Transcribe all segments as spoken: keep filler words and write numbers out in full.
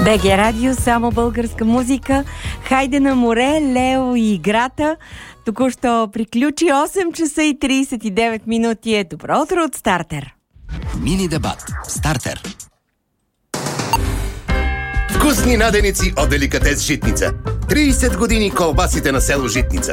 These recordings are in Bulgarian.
БГ Радио, само българска музика. Хайде на море, Лео и играта. Току-що приключи осем часа и трийсет и девет минути. Е добро утро от Стартер. Мини дебат. Стартер. Вкусни наденици от Деликатес Житница. трийсет години колбасите на село Житница.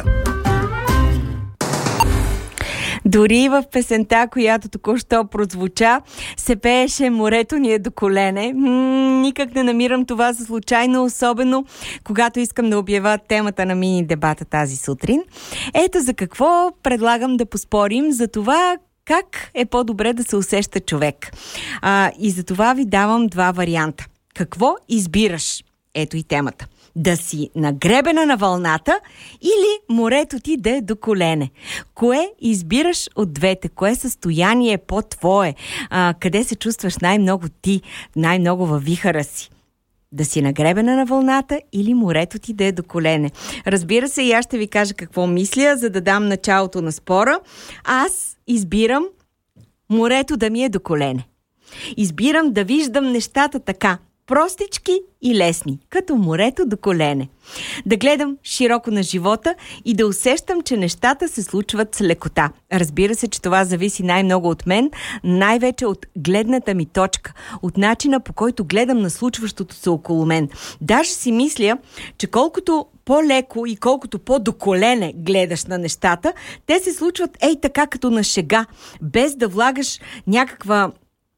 Дори в песента, която току-що прозвуча, се пееше "Морето ни е до колене". М- никак не намирам това за случайно, особено когато искам да обявя темата на мини дебата тази сутрин. Ето за какво предлагам да поспорим, за това как е по-добре да се усеща човек. А, и за това ви давам два варианта. Какво избираш? Ето и темата. Да си нагребена на вълната или морето ти да е до колене. Кое избираш от двете? Кое състояние е по-твое? А, къде се чувстваш най-много ти, най-много във вихара си? Да си нагребена на вълната или морето ти да е до колене? Разбира се, и аз ще ви кажа какво мисля, за да дам началото на спора. Аз избирам морето да ми е до колене. Избирам да виждам нещата така, простички и лесни, като морето до колене. Да гледам широко на живота и да усещам, че нещата се случват с лекота. Разбира се, че това зависи най-много от мен, най-вече от гледната ми точка, от начина, по който гледам на случващото се около мен. Даже си мисля, че колкото по-леко и колкото по-до колене гледаш на нещата, те се случват ей така като на шега, без да влагаш някаква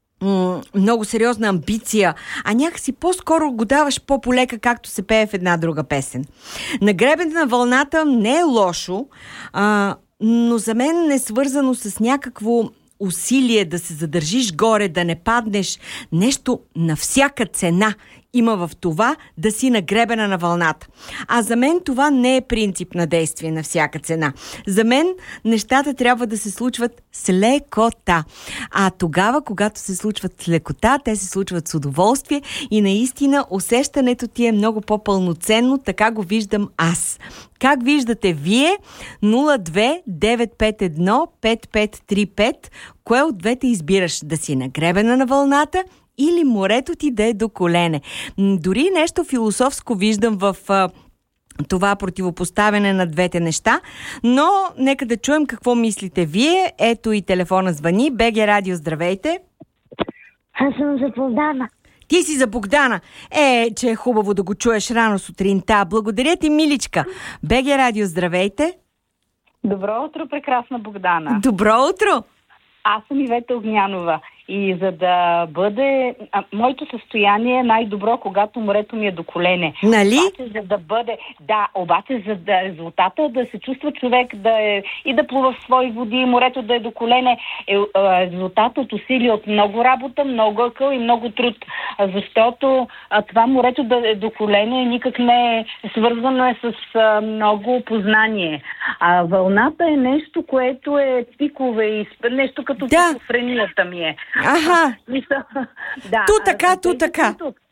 много сериозна амбиция, а някакси по-скоро го даваш по-полека, както се пее в една друга песен. Нагребен на вълната не е лошо, а, но за мен е свързано с някакво усилие да се задържиш горе, да не паднеш. Нещо на всяка цена има в това да си нагребена на вълната. А за мен това не е принцип на действие на всяка цена. За мен нещата трябва да се случват с лекота. А тогава, когато се случват с лекота, те се случват с удоволствие и наистина усещането ти е много по-пълноценно, така го виждам аз. Как виждате вие? нула две девет пет едно пет пет три пет. Кое от двете избираш? Да си нагребена на вълната или морето ти да е до колене? Дори нещо философско виждам в а, това противопоставяне на двете неща, но нека да чуем какво мислите вие. Ето и телефона звъни. БГ Радио, здравейте. Аз съм за Богдана. Ти си за Богдана. Е, че е хубаво да го чуеш рано сутринта. Благодаря ти, миличка. БГ Радио, здравейте. Добро утро, прекрасна Богдана. Добро утро. Аз съм Ивета Огнянова и за да бъде... А, моето състояние е най-добро, когато морето ми е до колене. Нали? Обаче, за да бъде... Да, обаче за да резултата да се чувства човек да е, и да плува в свои води, морето да е до колене, е, е резултат от усилия, от много работа, много акъл и много труд. Защото а, това морето да е до колене никак не е свързано е с а, много познание. А вълната е нещо, което е пикове и нещо като да. шизофренията ми е. Аха. Да. Ту така, ту така.